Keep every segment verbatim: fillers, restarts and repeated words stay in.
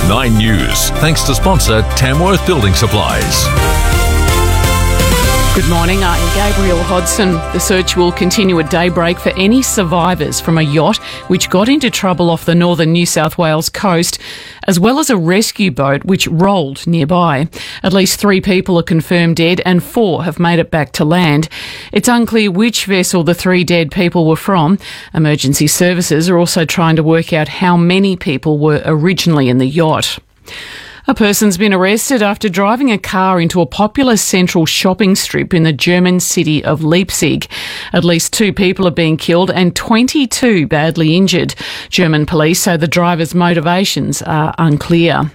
Nine News, thanks to sponsor Tamworth Building Supplies. Good morning, I'm Gabriel Hodson. The search will continue at daybreak for any survivors from a yacht which got into trouble off the northern New South Wales coast, as well as a rescue boat which rolled nearby. At least three people are confirmed dead and four have made it back to land. It's unclear which vessel the three dead people were from. Emergency services are also trying to work out how many people were originally in the yacht. A person's been arrested after driving a car into a popular central shopping strip in the German city of Leipzig. At least two people are being killed and twenty-two badly injured. German police say the driver's motivations are unclear.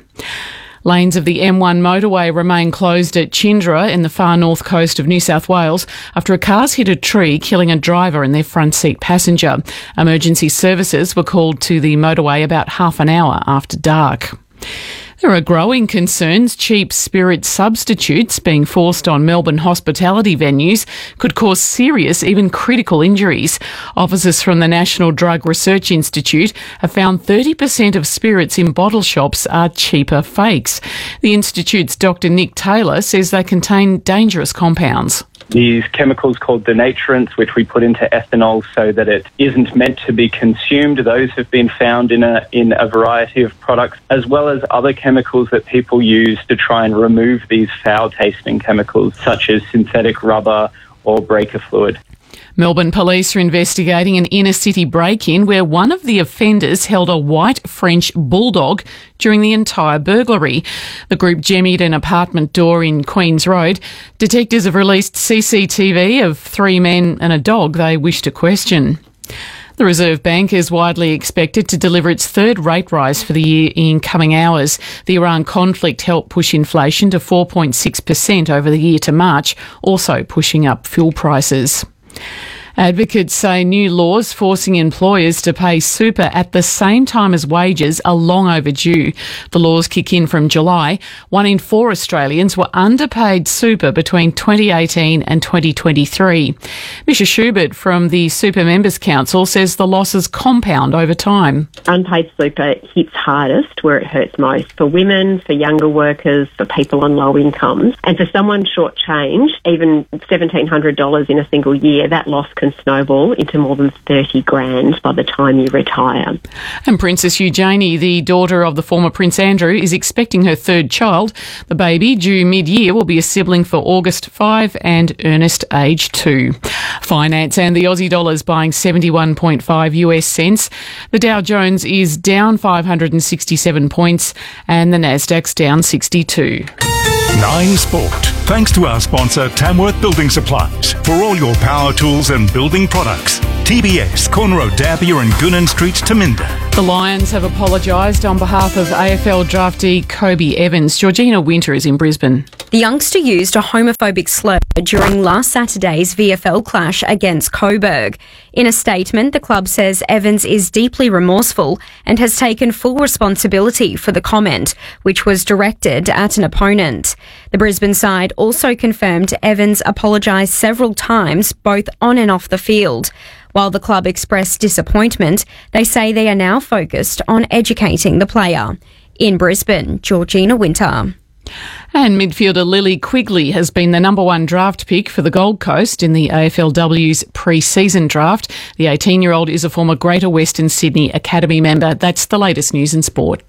Lanes of the M one motorway remain closed at Chindra in the far north coast of New South Wales after a car's hit a tree, killing a driver and their front seat passenger. Emergency services were called to the motorway about half an hour after dark. There are growing concerns cheap spirit substitutes being forced on Melbourne hospitality venues could cause serious, even critical injuries. Officers from the National Drug Research Institute have found thirty percent of spirits in bottle shops are cheaper fakes. The Institute's Doctor Nick Taylor says they contain dangerous compounds. These chemicals called denaturants, which we put into ethanol so that it isn't meant to be consumed, those have been found in a in a variety of products, as well as other chemicals that people use to try and remove these foul-tasting chemicals, such as synthetic rubber or breaker fluid. Melbourne police are investigating an inner-city break-in where one of the offenders held a white French bulldog during the entire burglary. The group jemmied an apartment door in Queens Road. Detectives have released C C T V of three men and a dog they wish to question. The Reserve Bank is widely expected to deliver its third rate rise for the year in coming hours. The Iran conflict helped push inflation to four point six percent over the year to March, also pushing up fuel prices. Advocates say new laws forcing employers to pay super at the same time as wages are long overdue. The laws kick in from July. One in four Australians were underpaid super between twenty eighteen and twenty twenty-three. Misha Schubert from the Super Members Council says the losses compound over time. Unpaid super hits hardest where it hurts most, for women, for younger workers, for people on low incomes. And for someone shortchanged, even seventeen hundred dollars in a single year, that loss can snowball into more than thirty grand by the time you retire. And Princess Eugenie, the daughter of the former Prince Andrew, is expecting her third child. The baby, due mid-year, will be a sibling for August five and Ernest age two. Finance and the Aussie dollar is buying seventy-one point five US cents. The Dow Jones is down five hundred sixty-seven points and the Nasdaq's down sixty-two. Nine Sport. Thanks to our sponsor Tamworth Building Supplies for all your power tools and building products. T B S, Corner Road, D'Arby and Goonan Street, Taminda. The Lions have apologised on behalf of A F L draftee Kobe Evans. Georgina Winter is in Brisbane. The youngster used a homophobic slur during last Saturday's V F L clash against Coburg. In a statement, the club says Evans is deeply remorseful and has taken full responsibility for the comment, which was directed at an opponent. The Brisbane side also confirmed Evans apologised several times, both on and off the field. While the club expressed disappointment, they say they are now focused on educating the player. In Brisbane, Georgina Winter. And midfielder Lily Quigley has been the number one draft pick for the Gold Coast in the A F L W's pre-season draft. The eighteen-year-old is a former Greater Western Sydney Academy member. That's the latest news in sport.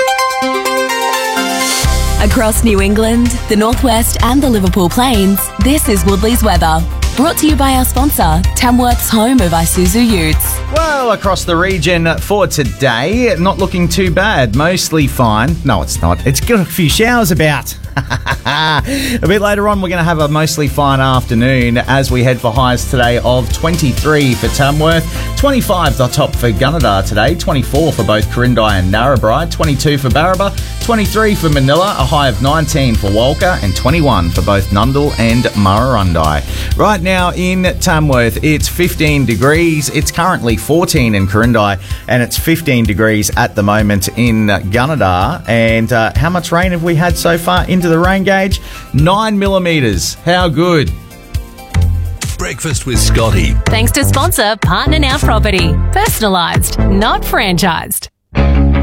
Across New England, the Northwest and the Liverpool Plains, this is Woodley's weather. Brought to you by our sponsor, Tamworth's home of Isuzu Utes. Well, across the region for today, not looking too bad. Mostly fine. No, it's not. It's got a few showers about. A bit later on, we're going to have a mostly fine afternoon as we head for highs today of twenty-three for Tamworth, twenty-five the top for Gunnedah today, twenty-four for both Corindai and Narrabri, twenty-two for Barraba, twenty-three for Manila, a high of nineteen for Walker, and twenty-one for both Nundle and Murrurundi. Right now in Tamworth, it's fifteen degrees. It's currently fourteen in Corindai, and it's fifteen degrees at the moment in Gunnedah. And uh, how much rain have we had so far into the rain gauge? Nine millimetres. How good? Breakfast with Scotty. Thanks to sponsor Partner Now Property. Personalised, not franchised.